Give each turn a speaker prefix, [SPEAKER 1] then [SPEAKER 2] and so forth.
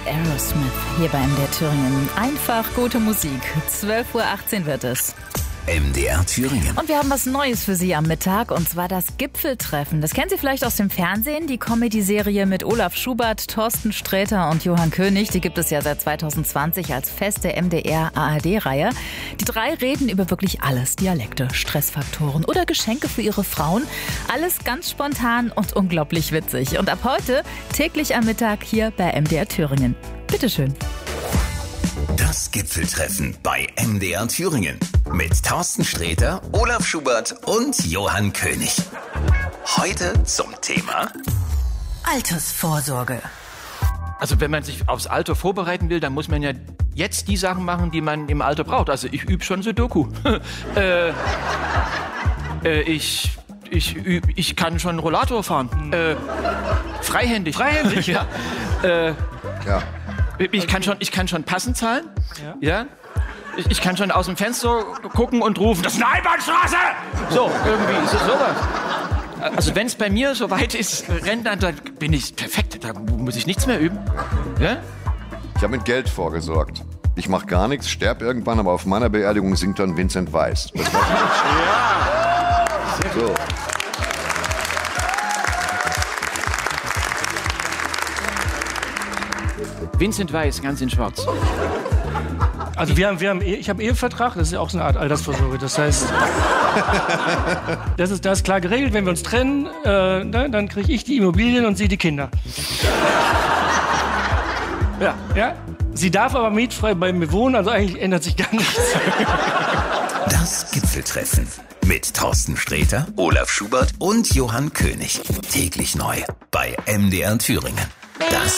[SPEAKER 1] Aerosmith hier bei MDR Thüringen. Einfach gute Musik. 12:18 Uhr wird es.
[SPEAKER 2] MDR Thüringen.
[SPEAKER 1] Und wir haben was Neues für Sie am Mittag, und zwar das Gipfeltreffen. Das kennen Sie vielleicht aus dem Fernsehen, die Comedy-Serie mit Olaf Schubert, Thorsten Sträter und Johann König. Die gibt es ja seit 2020 als feste MDR-ARD-Reihe. Die drei reden über wirklich alles. Dialekte, Stressfaktoren oder Geschenke für ihre Frauen. Alles ganz spontan und unglaublich witzig. Und ab heute täglich am Mittag hier bei MDR Thüringen. Bitteschön.
[SPEAKER 2] Das Gipfeltreffen bei MDR Thüringen. Mit Thorsten Sträter, Olaf Schubert und Johann König. Heute zum Thema
[SPEAKER 1] Altersvorsorge.
[SPEAKER 3] Also wenn man sich aufs Alter vorbereiten will, dann muss man ja jetzt die Sachen machen, die man im Alter braucht. Also ich übe schon Sudoku. Ich kann schon Rollator fahren. Freihändig. Freihändig? Ja.
[SPEAKER 4] Ja.
[SPEAKER 3] Ich kann schon passend zahlen. Ja. Ich kann schon aus dem Fenster gucken und rufen, das ist eine Einbahnstraße! So, irgendwie ist es sowas. Also wenn es bei mir so weit ist, Rentner, dann bin ich perfekt. Da muss ich nichts mehr üben. Ja?
[SPEAKER 4] Ich habe mit Geld vorgesorgt. Ich mache gar nichts, sterbe irgendwann, aber auf meiner Beerdigung singt dann Vincent Weiss. Das war so.
[SPEAKER 3] Vincent Weiss, ganz in schwarz.
[SPEAKER 5] Also ich habe Ehevertrag, das ist ja auch so eine Art Altersvorsorge. Das heißt, das ist klar geregelt, wenn wir uns trennen, dann kriege ich die Immobilien und sie die Kinder. Ja. Sie darf aber mietfrei bei mir wohnen, also eigentlich ändert sich gar nichts.
[SPEAKER 2] das Gipfeltreffen mit Thorsten Sträter, Olaf Schubert und Johann König. Täglich neu bei MDR Thüringen. Das